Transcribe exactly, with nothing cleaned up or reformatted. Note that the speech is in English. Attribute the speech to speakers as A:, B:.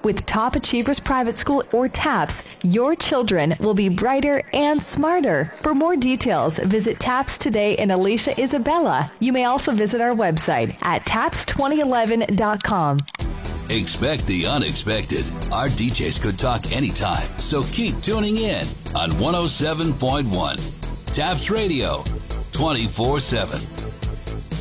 A: With Top Achievers Private School or TAPS, your children will be brighter and smarter. For more details, visit TAPS today in Alicia Isabella. You may also visit our website at taps twenty eleven dot com.
B: Expect the unexpected. Our D Js could talk anytime, so keep tuning in on one oh seven point one. TAPS Radio, twenty-four seven.